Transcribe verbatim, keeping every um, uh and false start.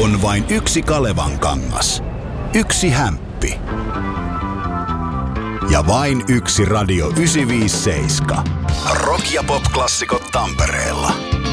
On vain yksi Kalevan kangas. Yksi hämppi. Ja vain yksi Radio yhdeksänsataaviisikymmentäseitsemän. Rock- ja pop-klassikot Tampereella.